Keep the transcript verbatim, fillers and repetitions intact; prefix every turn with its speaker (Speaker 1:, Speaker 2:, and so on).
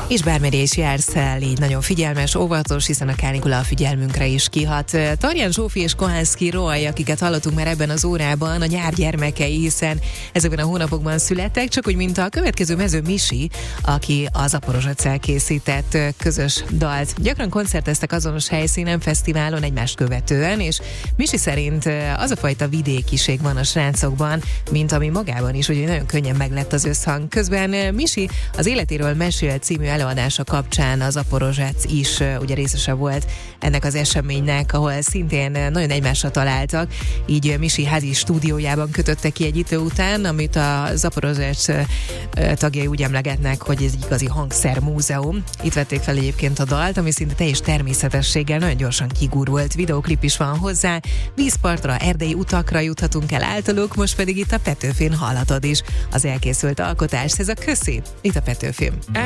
Speaker 1: És bármire is jársz el, így nagyon figyelmes, óvatos, hiszen a kánikula a figyelmünkre is kihat. Tarján Zsófi és Kohánszky Roy, akiket hallottunk már ebben az órában, a nyár gyermekei, hiszen ezekben a hónapokban születtek, csak úgy, mint a következő mező Misi, aki az Zaporozsecel készített közös dalt. Gyakran koncerteztek azonos helyszínen, fesztiválon egymást követően, és Misi szerint az a fajta vidékiség van a srácokban, mint ami magában is, hogy nagyon könnyen meglett az összhang. Közben Misi az Életéről mesél című előadása kapcsán az Zaporozsec is ugye részese volt ennek az eseménynek, ahol szintén nagyon egymásra találtak, így Misi házi stúdiójában kötötte ki egy idő után, amit a Zaporozsec tagjai úgy emlegetnek, hogy ez egy igazi hangszermúzeum. Itt vették fel egyébként a dalt, ami szinte teljes természetességgel nagyon gyorsan kigurult. Videóklip is van hozzá, vízpartra, erdei utakra juthatunk el általuk, most pedig itt a Petőfin hallhatod is az elkészült alkotást. Ez a Köszi, itt a Petőfin.